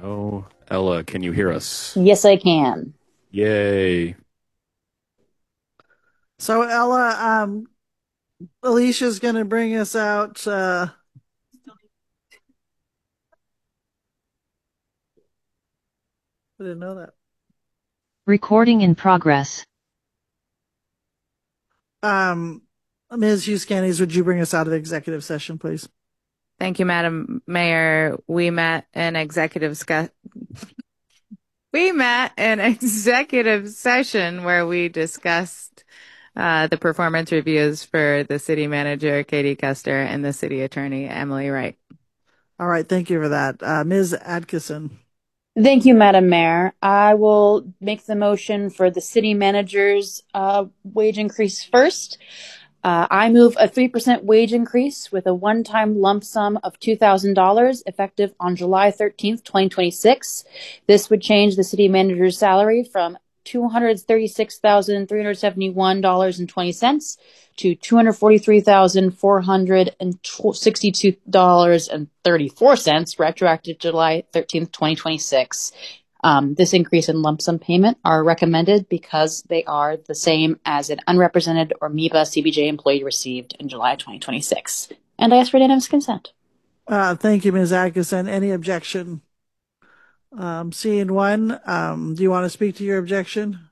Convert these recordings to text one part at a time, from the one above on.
go. Ella, can you hear us? Yes, I can. Yay. So Ella, Alicia's gonna bring us out. I didn't know that. Recording in progress. Um, Ms. Hughes, would you bring us out of executive session, please? Thank you, Madam Mayor. We met in executive session where we discussed the performance reviews for the city manager, Katie Custer, and the city attorney, Emily Wright. All right, thank you for that. Ms. Adkison. Thank you, Madam Mayor. I will make the motion for the city manager's wage increase first. I move a 3% wage increase with a one-time lump sum of $2,000 effective on July 13th, 2026. This would change the city manager's salary from $236,371.20 to $243,462.34, retroactive July 13th, 2026. This increase in lump sum payment are recommended because they are the same as an unrepresented or MEBA CBJ employee received in July 2026. And I ask for unanimous consent. Thank you, Ms. Adkison. Any objection? Seeing one, do you want to speak to your objection?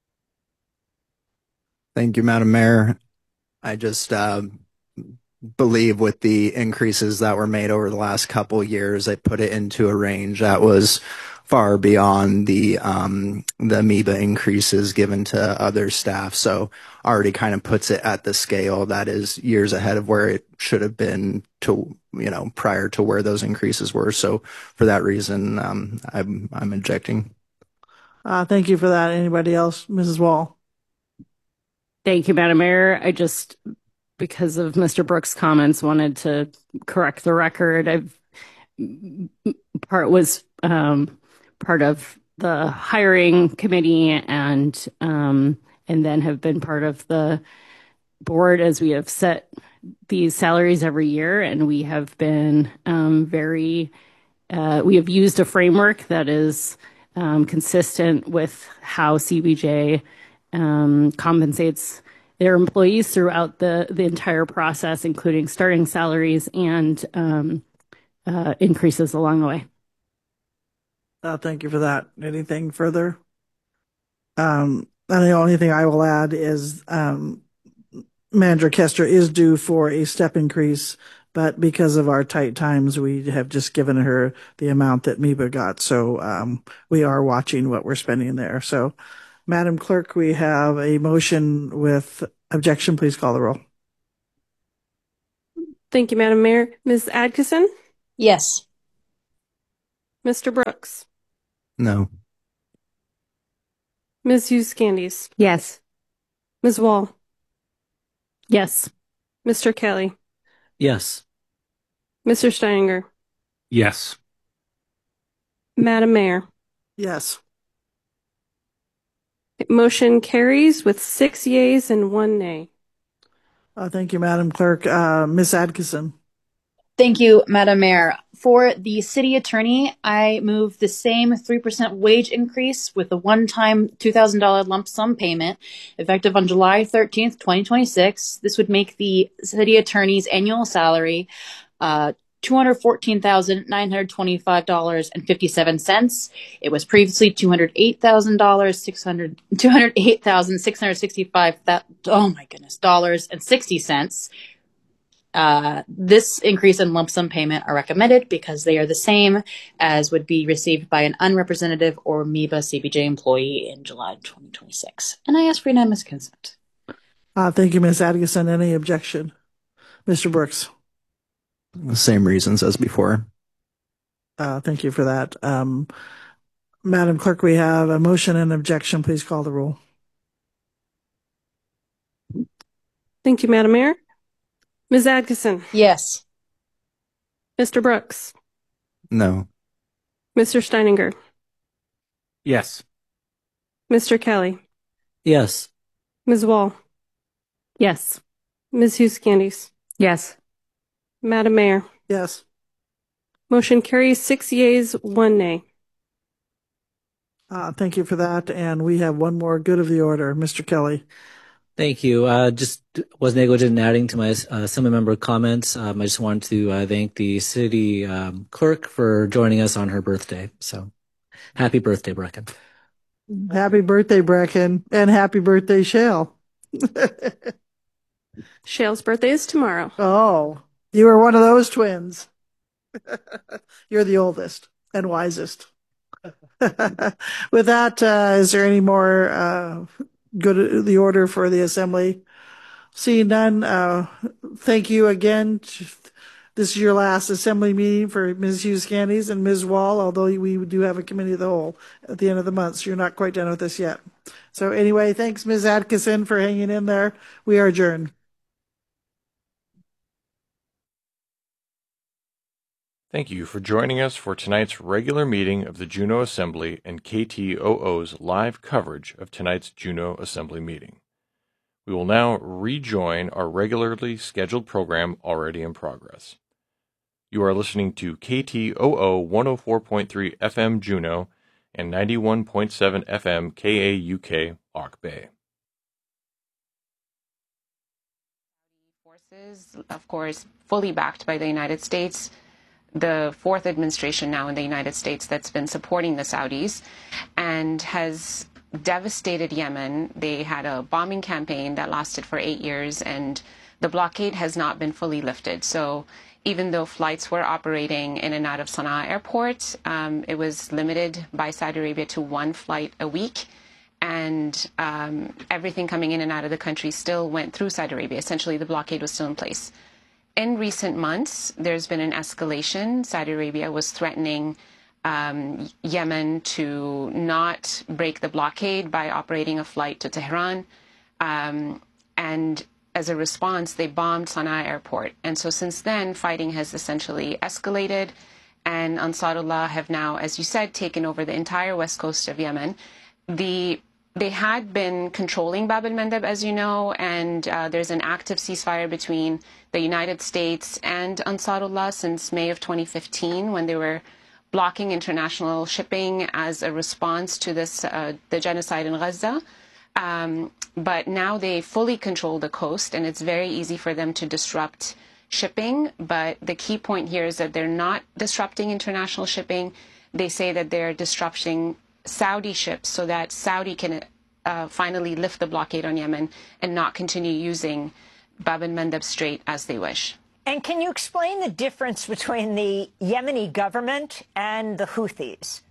Thank you, Madam Mayor. I just believe with the increases that were made over the last couple years, I put it into a range that was far beyond the amoeba increases given to other staff. So already kind of puts it at the scale that is years ahead of where it should have been to, prior to where those increases were. So for that reason, I'm objecting. Thank you for that. Anybody else? Mrs. Wall. Thank you, Madam Mayor. I just, because of Mr. Brooks' comments, wanted to correct the record. Was part of the hiring committee and then have been part of the board as we have set these salaries every year, and we have been we have used a framework that is consistent with how CBJ compensates their employees throughout the entire process, including starting salaries and increases along the way. Thank you for that. Anything further? And the only thing I will add is Manager Kester is due for a step increase, but because of our tight times, we have just given her the amount that MEBA got. So we are watching what we're spending there. So, Madam Clerk, we have a motion with objection. Please call the roll. Thank you, Madam Mayor. Ms. Adkison? Yes. Mr. Brooks? No. Ms. Hughes-Candies? Yes. Ms. Wall? Yes. Mr. Kelly? Yes. Mr. Steininger? Yes. Madam Mayor? Yes. Motion carries with 6 yeas and 1 nay. Thank you, Madam Clerk. Ms. Adkison. Thank you, Madam Mayor. For the city attorney, I move the same 3% wage increase with a one-time $2,000 lump sum payment effective on July 13th, 2026. This would make the city attorney's annual salary $214,925.57. It was previously $208,600, $208,665. Oh my goodness, $60. This increase in lump sum payment are recommended because they are the same as would be received by an unrepresentative or MEBA CBJ employee in July 2026. And I ask for unanimous consent. Thank you, Ms. Adkison. Any objection? Mr. Brooks. The same reasons as before. Thank you for that. Madam Clerk, we have a motion and objection. Please call the roll. Thank you, Madam Mayor. Ms. Adkison? Yes. Mr. Brooks? No. Mr. Steininger? Yes. Mr. Kelly? Yes. Ms. Wall? Yes. Ms. Hughes-Candies? Yes. Madam Mayor? Yes. Motion carries 6 yeas, 1 nay. Thank you for that. And we have one more good of the order, Mr. Kelly. Thank you. Just was negligent in adding to my assembly member comments. I just wanted to thank the city clerk for joining us on her birthday. So happy birthday, Brecken. Happy birthday, Brecken, and happy birthday, Shale. Shale's birthday is tomorrow. Oh, you are one of those twins. You're the oldest and wisest. With that, is there any more good the order for the assembly? Seeing none, thank you again. This is your last assembly meeting for Ms. Hughes Candies and Ms. Wall, although we do have a committee of the whole at the end of the month, so you're not quite done with this yet. So anyway, thanks, Ms. Atkinson, for hanging in there. We are adjourned. Thank you for joining us for tonight's regular meeting of the Juneau Assembly and KTOO's live coverage of tonight's Juneau Assembly meeting. We will now rejoin our regularly scheduled program already in progress. You are listening to KTOO 104.3 FM Juneau and 91.7 FM KAUK Auk Bay. Forces, of course, fully backed by the United States, the fourth administration now in the United States that's been supporting the Saudis and has devastated Yemen. They had a bombing campaign that lasted for 8 years, and the blockade has not been fully lifted. So even though flights were operating in and out of Sana'a airport, it was limited by Saudi Arabia to 1 flight a week. And everything coming in and out of the country still went through Saudi Arabia. Essentially, the blockade was still in place. In recent months, there's been an escalation. Saudi Arabia was threatening Yemen to not break the blockade by operating a flight to Tehran. And as a response, they bombed Sana'a airport. And so since then, fighting has essentially escalated. And Ansarullah have now, as you said, taken over the entire west coast of Yemen. They had been controlling Bab el-Mandeb, as you know, and there's an active ceasefire between the United States and Ansarullah since May of 2015, when they were blocking international shipping as a response to this the genocide in Gaza. But now they fully control the coast, and it's very easy for them to disrupt shipping. But the key point here is that they're not disrupting international shipping. They say that they're disrupting Saudi ships so that Saudi can finally lift the blockade on Yemen and not continue using Bab el-Mandeb Strait as they wish. And can you explain the difference between the Yemeni government and the Houthis?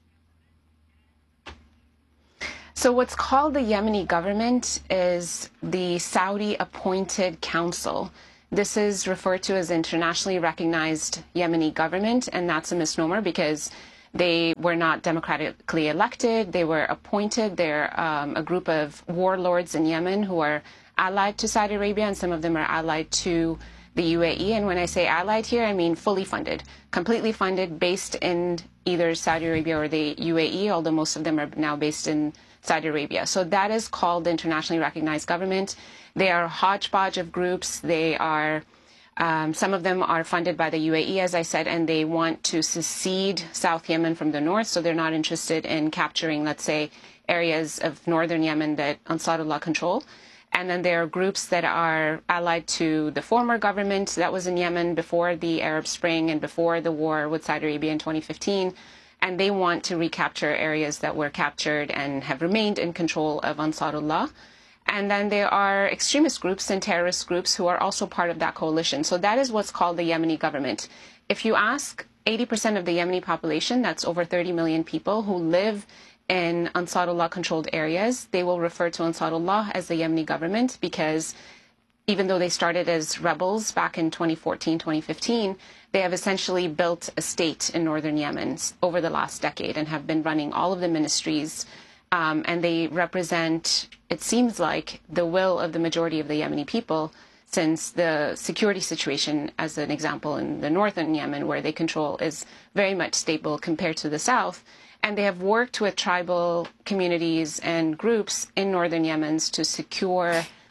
So what's called the Yemeni government is the Saudi-appointed council. This is referred to as internationally recognized Yemeni government, and that's a misnomer because they were not democratically elected. They were appointed. They're a group of warlords in Yemen who are allied to Saudi Arabia, and some of them are allied to the UAE. And when I say allied here, I mean fully funded, completely funded, based in either Saudi Arabia or the UAE, although most of them are now based in Saudi Arabia. So that is called the internationally recognized government. They are a hodgepodge of groups. They are some of them are funded by the UAE, as I said, and they want to secede South Yemen from the north. So they're not interested in capturing, let's say, areas of northern Yemen that Ansarullah control. And then there are groups that are allied to the former government that was in Yemen before the Arab Spring and before the war with Saudi Arabia in 2015. And they want to recapture areas that were captured and have remained in control of Ansarullah. And then there are extremist groups and terrorist groups who are also part of that coalition. So that is what's called the Yemeni government. If you ask 80% of the Yemeni population, that's over 30 million people who live in Ansarullah-controlled areas, they will refer to Ansarullah as the Yemeni government because even though they started as rebels back in 2014, 2015, they have essentially built a state in northern Yemen over the last decade and have been running all of the ministries. And they represent, it seems like, the will of the majority of the Yemeni people, since the security situation, as an example, in the northern Yemen, where they control, is very much stable compared to the south. And they have worked with tribal communities and groups in northern Yemen to secure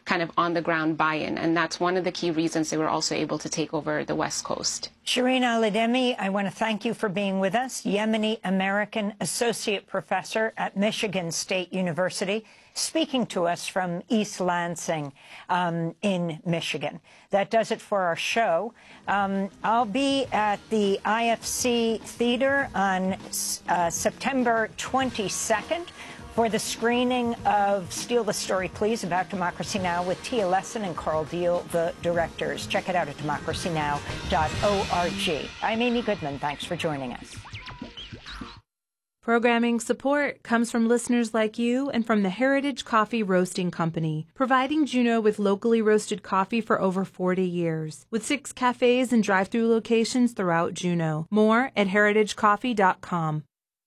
kind of on-the-ground buy-in. And that's one of the key reasons they were also able to take over the West Coast. Shireen Al-Ademi, I want to thank you for being with us, Yemeni-American Associate Professor at Michigan State University, speaking to us from East Lansing in Michigan. That does it for our show. I'll be at the IFC Theater on September 22nd for the screening of Steal the Story, Please, about Democracy Now! With Tia Lesson and Carl Deal, the directors. Check it out at democracynow.org. I'm Amy Goodman. Thanks for joining us. Programming support comes from listeners like you and from the Heritage Coffee Roasting Company, providing Juneau with locally roasted coffee for over 40 years, with 6 cafes and drive-through locations throughout Juneau. More at heritagecoffee.com.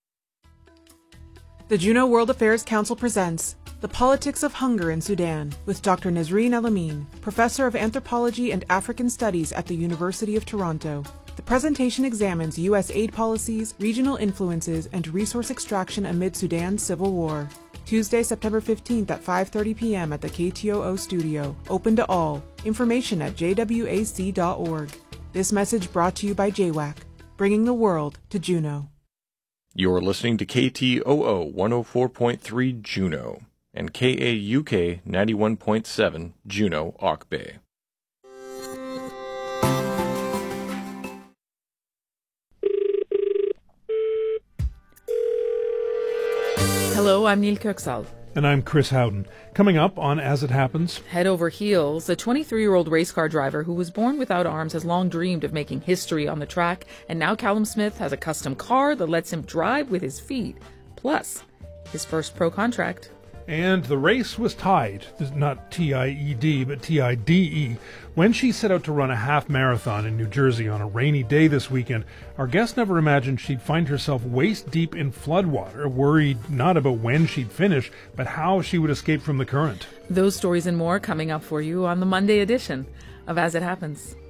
The Juneau World Affairs Council presents The Politics of Hunger in Sudan with Dr. Nazreen El-Amin, Professor of Anthropology and African Studies at the University of Toronto. The presentation examines U.S. aid policies, regional influences, and resource extraction amid Sudan's civil war. Tuesday, September 15th at 5:30 p.m. at the KTOO studio. Open to all. Information at jwac.org. This message brought to you by JWAC, bringing the world to Juneau. You're listening to KTOO 104.3 Juneau and KAUK 91.7 Juneau, Auk Bay. Hello, I'm Neil Köksal. And I'm Chris Howden. Coming up on As It Happens. Head over heels, a 23-year-old race car driver who was born without arms has long dreamed of making history on the track, and now Callum Smith has a custom car that lets him drive with his feet. Plus, his first pro contract. And the race was tied, not T-I-E-D, but T-I-D-E, when she set out to run a half marathon in New Jersey on a rainy day this weekend. Our guest never imagined she'd find herself waist deep in floodwater, worried not about when she'd finish, but how she would escape from the current. Those stories and more coming up for you on the Monday edition of As It Happens.